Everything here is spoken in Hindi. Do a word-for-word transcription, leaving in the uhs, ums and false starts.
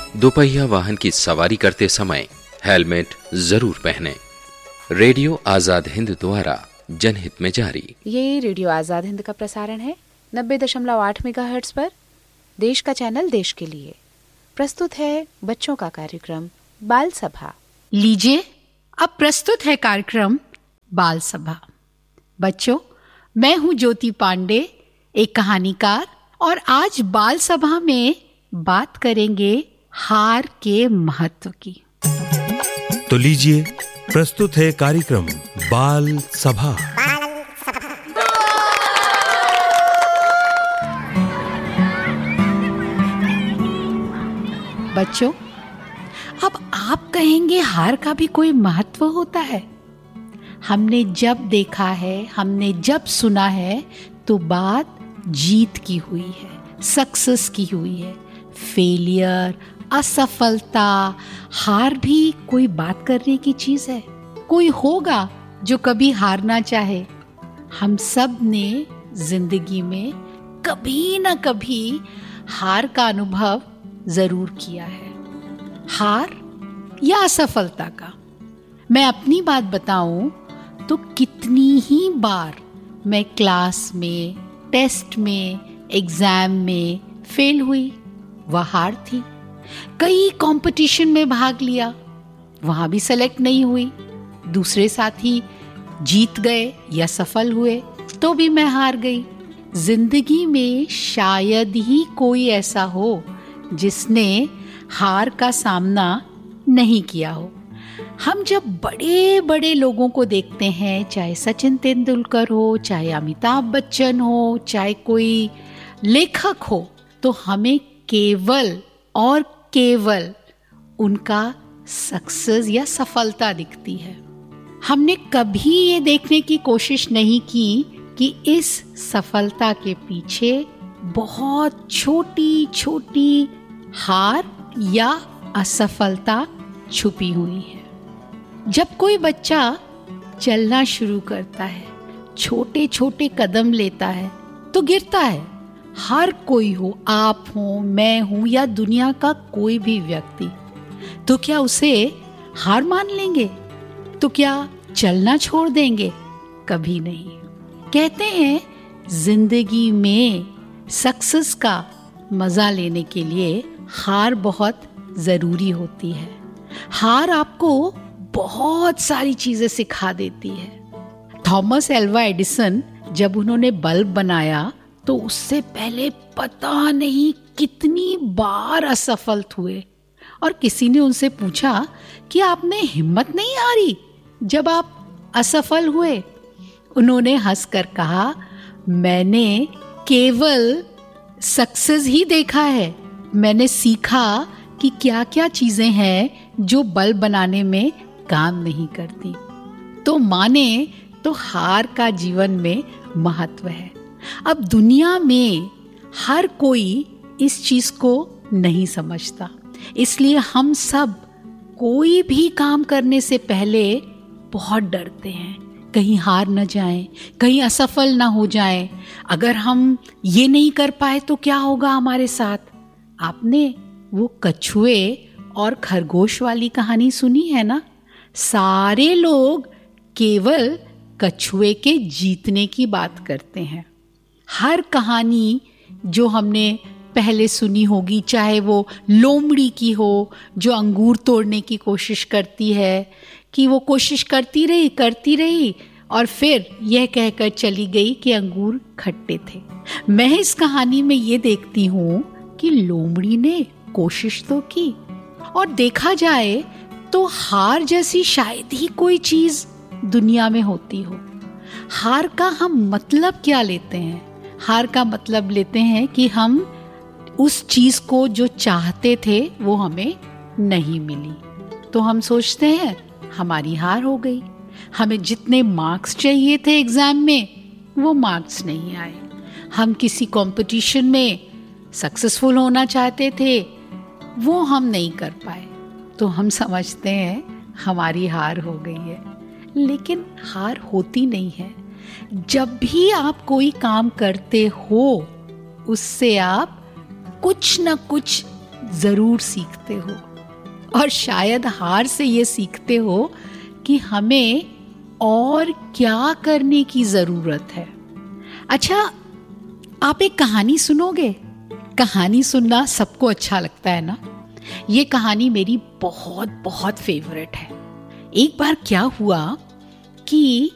दोपहिया वाहन की सवारी करते समय हेलमेट जरूर पहनें। रेडियो आजाद हिंद द्वारा जनहित में जारी। ये रेडियो आजाद हिंद का प्रसारण है नब्बे दशमलव आठ मेगाहर्ट्ज पर, देश का चैनल देश के लिए। प्रस्तुत है बच्चों का कार्यक्रम बाल सभा। लीजिए, अब प्रस्तुत है कार्यक्रम बाल सभा। बच्चों, मैं हूँ ज्योति पांडे, एक कहानीकार, और आज बाल सभा में बात करेंगे हार के महत्व की। तो लीजिए, प्रस्तुत है कार्यक्रम बाल सभा। बच्चों, अब आप कहेंगे हार का भी कोई महत्व होता है? हमने जब देखा है, हमने जब सुना है तो बात जीत की हुई है, सक्सेस की हुई है। फेलियर, असफलता, हार भी कोई बात करने की चीज है। कोई होगा जो कभी हार ना चाहे। हम सब ने जिंदगी में कभी ना कभी हार का अनुभव जरूर किया है, हार या असफलता का। मैं अपनी बात बताऊं तो कितनी ही बार मैं क्लास में, टेस्ट में, एग्जाम में फेल हुई, वह हार थी। कई कंपटीशन में भाग लिया, वहां भी सेलेक्ट नहीं हुई। दूसरे साथी जीत गए या सफल हुए तो भी मैं हार गई। जिंदगी में शायद ही कोई ऐसा हो जिसने हार का सामना नहीं किया हो। हम जब बड़े बड़े लोगों को देखते हैं, चाहे सचिन तेंदुलकर हो, चाहे अमिताभ बच्चन हो, चाहे कोई लेखक हो, तो हमें केवल और केवल उनका सक्सेस या सफलता दिखती है। हमने कभी ये देखने की कोशिश नहीं की कि इस सफलता के पीछे बहुत छोटी छोटी हार या असफलता छुपी हुई है। जब कोई बच्चा चलना शुरू करता है, छोटे छोटे कदम लेता है तो गिरता है। हर कोई हो, आप हो, मैं हूं या दुनिया का कोई भी व्यक्ति, तो क्या उसे हार मान लेंगे? तो क्या चलना छोड़ देंगे? कभी नहीं। कहते हैं जिंदगी में सक्सेस का मजा लेने के लिए हार बहुत जरूरी होती है। हार आपको बहुत सारी चीजें सिखा देती है। थॉमस एल्वा एडिसन जब उन्होंने बल्ब बनाया तो उससे पहले पता नहीं कितनी बार असफल हुए, और किसी ने उनसे पूछा कि आपने हिम्मत नहीं हारी जब आप असफल हुए? उन्होंने हंसकर कहा, मैंने केवल सक्सेस ही देखा है। मैंने सीखा कि क्या क्या चीजें हैं जो बल्ब बनाने में काम नहीं करती। तो माने तो हार का जीवन में महत्व है। अब दुनिया में हर कोई इस चीज को नहीं समझता, इसलिए हम सब कोई भी काम करने से पहले बहुत डरते हैं, कहीं हार न जाएं, कहीं असफल ना हो जाएं। अगर हम ये नहीं कर पाए तो क्या होगा हमारे साथ? आपने वो कछुए और खरगोश वाली कहानी सुनी है ना? सारे लोग केवल कछुए के जीतने की बात करते हैं। हर कहानी जो हमने पहले सुनी होगी, चाहे वो लोमड़ी की हो जो अंगूर तोड़ने की कोशिश करती है, कि वो कोशिश करती रही करती रही और फिर यह कहकर चली गई कि अंगूर खट्टे थे। मैं इस कहानी में ये देखती हूँ कि लोमड़ी ने कोशिश तो की, और देखा जाए तो हार जैसी शायद ही कोई चीज दुनिया में होती हो। हार का हम मतलब क्या लेते हैं? हार का मतलब लेते हैं कि हम उस चीज को जो चाहते थे वो हमें नहीं मिली, तो हम सोचते हैं हमारी हार हो गई। हमें जितने मार्क्स चाहिए थे एग्जाम में वो मार्क्स नहीं आए। हम किसी कंपटीशन में सक्सेसफुल होना चाहते थे, वो हम नहीं कर पाए, तो हम समझते हैं हमारी हार हो गई है। लेकिन हार होती नहीं है। जब भी आप कोई काम करते हो उससे आप कुछ न कुछ जरूर सीखते हो, और शायद हार से ये सीखते हो कि हमें और क्या करने की जरूरत है। अच्छा, आप एक कहानी सुनोगे? कहानी सुनना सबको अच्छा लगता है ना। ये कहानी मेरी बहुत बहुत फेवरेट है। एक बार क्या हुआ कि